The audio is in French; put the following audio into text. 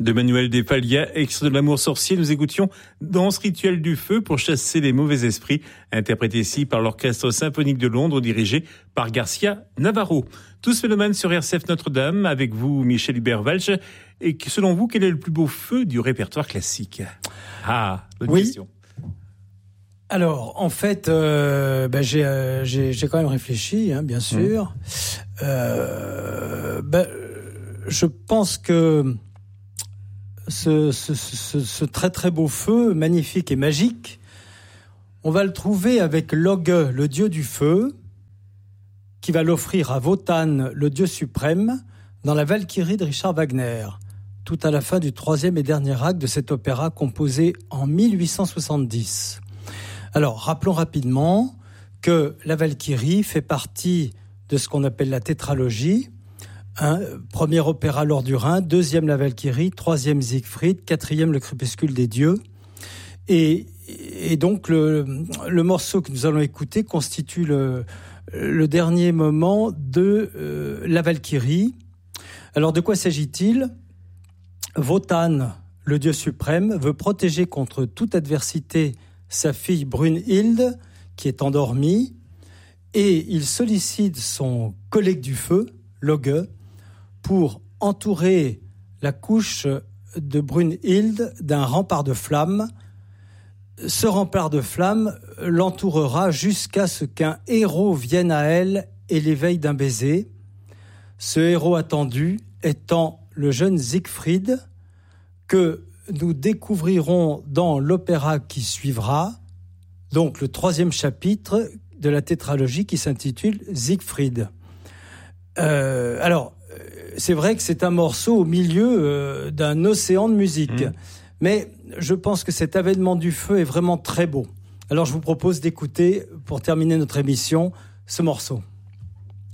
De Manuel Defalia, extrait de L'Amour sorcier, nous écoutions Danse rituelle du feu pour chasser les mauvais esprits, interprété ici par l'Orchestre symphonique de Londres, dirigé par Garcia Navarro. Tous mélomanes sur RCF Notre-Dame, avec vous Michel Hubert-Walsh. Et selon vous, quel est le plus beau feu du répertoire classique ? Bonne question. Alors, en fait, j'ai quand même réfléchi, bien sûr. Je pense que ce très très beau feu, magnifique et magique, on va le trouver avec Loge, le dieu du feu, qui va l'offrir à Wotan, le dieu suprême, dans la Valkyrie de Richard Wagner, tout à la fin du troisième et dernier acte de cet opéra composé en 1870. Alors, rappelons rapidement que la Valkyrie fait partie de ce qu'on appelle la tétralogie. Premier opéra L'Or du Rhin, deuxième la Valkyrie, troisième Siegfried, quatrième le Crépuscule des dieux. Et donc le morceau que nous allons écouter constitue le dernier moment de la Valkyrie. Alors de quoi s'agit-il ? Wotan, le dieu suprême, veut protéger contre toute adversité sa fille Brunhilde, qui est endormie, et il sollicite son collègue du feu, Loge, pour entourer la couche de Brunhilde d'un rempart de flammes. Ce rempart de flammes l'entourera jusqu'à ce qu'un héros vienne à elle et l'éveille d'un baiser. Ce héros attendu étant le jeune Siegfried, que nous découvrirons dans l'opéra qui suivra, donc le troisième chapitre de la tétralogie qui s'intitule Siegfried. C'est vrai que c'est un morceau au milieu d'un océan de musique. Mais je pense que cet avènement du feu est vraiment très beau. Alors je vous propose d'écouter, pour terminer notre émission, ce morceau.